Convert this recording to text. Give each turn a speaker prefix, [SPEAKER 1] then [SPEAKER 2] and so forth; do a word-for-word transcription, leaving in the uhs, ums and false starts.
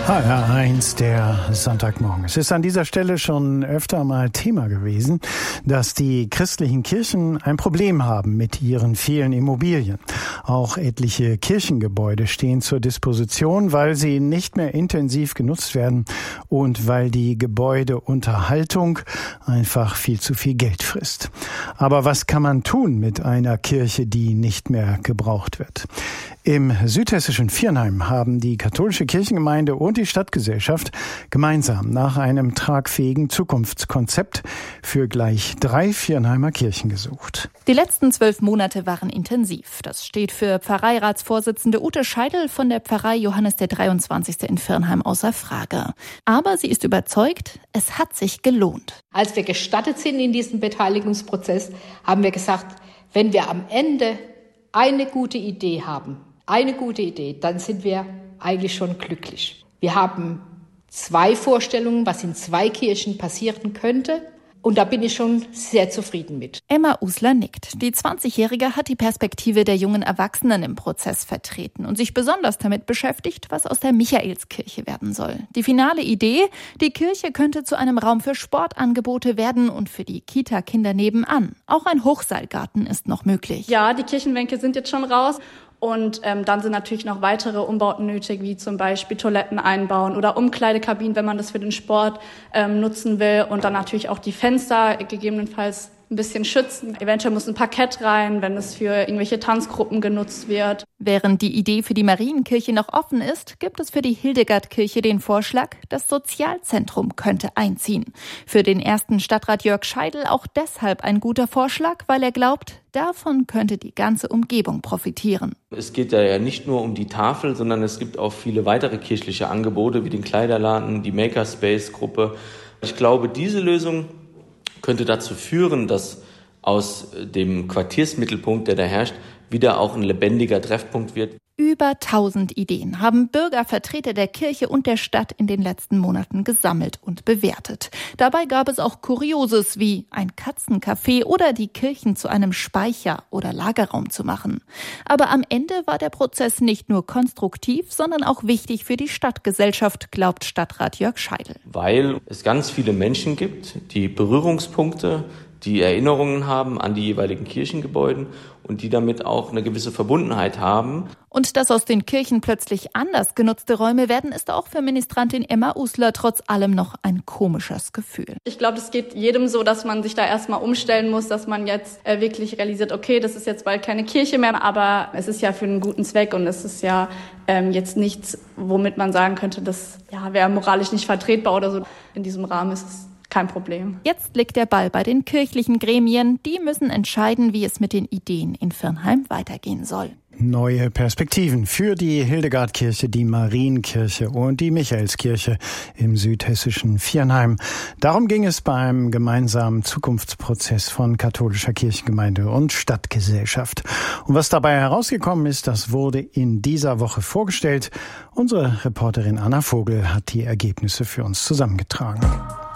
[SPEAKER 1] H R eins, der Sonntagmorgen. Es ist an dieser Stelle schon öfter mal Thema gewesen, dass die christlichen Kirchen ein Problem haben mit ihren vielen Immobilien. Auch etliche Kirchengebäude stehen zur Disposition, weil sie nicht mehr intensiv genutzt werden und weil die Gebäudeunterhaltung einfach viel zu viel Geld frisst. Aber was kann man tun mit einer Kirche, die nicht mehr gebraucht wird? Im südhessischen Viernheim haben die katholische Kirchengemeinde und die Stadtgesellschaft gemeinsam nach einem tragfähigen Zukunftskonzept für gleich drei Viernheimer Kirchen gesucht.
[SPEAKER 2] Die letzten zwölf Monate waren intensiv. Das steht für Pfarreiratsvorsitzende Ute Scheidel von der Pfarrei Johannes der dreiundzwanzigste in Viernheim außer Frage. Aber sie ist überzeugt, es hat sich gelohnt.
[SPEAKER 3] Als wir gestartet sind in diesem Beteiligungsprozess, haben wir gesagt, wenn wir am Ende eine gute Idee haben, eine gute Idee, dann sind wir eigentlich schon glücklich. Wir haben zwei Vorstellungen, was in zwei Kirchen passieren könnte. Und da bin ich schon sehr zufrieden mit.
[SPEAKER 2] Emma Usler nickt. Die zwanzigjährige hat die Perspektive der jungen Erwachsenen im Prozess vertreten und sich besonders damit beschäftigt, was aus der Michaelskirche werden soll. Die finale Idee, die Kirche könnte zu einem Raum für Sportangebote werden und für die Kita-Kinder nebenan. Auch ein Hochseilgarten ist noch möglich.
[SPEAKER 4] Ja, die Kirchenbänke sind jetzt schon raus. Und ähm, dann sind natürlich noch weitere Umbauten nötig, wie zum Beispiel Toiletten einbauen oder Umkleidekabinen, wenn man das für den Sport ähm, nutzen will. Und dann natürlich auch die Fenster gegebenenfalls ein bisschen schützen. Eventuell muss ein Parkett rein, wenn es für irgendwelche Tanzgruppen genutzt wird.
[SPEAKER 2] Während die Idee für die Marienkirche noch offen ist, gibt es für die Hildegardkirche den Vorschlag, das Sozialzentrum könnte einziehen. Für den ersten Stadtrat Jörg Scheidel auch deshalb ein guter Vorschlag, weil er glaubt, davon könnte die ganze Umgebung profitieren.
[SPEAKER 5] Es geht ja nicht nur um die Tafel, sondern es gibt auch viele weitere kirchliche Angebote, wie den Kleiderladen, die Makerspace-Gruppe. Ich glaube, diese Lösung könnte dazu führen, dass aus dem Quartiersmittelpunkt, der da herrscht, wieder auch ein lebendiger Treffpunkt wird.
[SPEAKER 2] Über tausend Ideen haben Bürger, Vertreter der Kirche und der Stadt in den letzten Monaten gesammelt und bewertet. Dabei gab es auch Kurioses wie ein Katzencafé oder die Kirchen zu einem Speicher oder Lagerraum zu machen. Aber am Ende war der Prozess nicht nur konstruktiv, sondern auch wichtig für die Stadtgesellschaft, glaubt Stadtrat Jörg Scheidel.
[SPEAKER 5] Weil es ganz viele Menschen gibt, die Berührungspunkte, die Erinnerungen haben an die jeweiligen Kirchengebäude und die damit auch eine gewisse Verbundenheit haben.
[SPEAKER 2] Und dass aus den Kirchen plötzlich anders genutzte Räume werden, ist auch für Ministrantin Emma Usler trotz allem noch ein komisches Gefühl.
[SPEAKER 4] Ich glaube, es geht jedem so, dass man sich da erstmal umstellen muss, dass man jetzt äh, wirklich realisiert, okay, das ist jetzt bald keine Kirche mehr, aber es ist ja für einen guten Zweck und es ist ja ähm, jetzt nichts, womit man sagen könnte, das ja, wäre moralisch nicht vertretbar oder so. In diesem Rahmen ist es kein Problem.
[SPEAKER 2] Jetzt liegt der Ball bei den kirchlichen Gremien. Die müssen entscheiden, wie es mit den Ideen in Viernheim weitergehen soll.
[SPEAKER 1] Neue Perspektiven für die Hildegardkirche, die Marienkirche und die Michaelskirche im südhessischen Viernheim. Darum ging es beim gemeinsamen Zukunftsprozess von katholischer Kirchengemeinde und Stadtgesellschaft. Und was dabei herausgekommen ist, das wurde in dieser Woche vorgestellt. Unsere Reporterin Anna Vogel hat die Ergebnisse für uns zusammengetragen.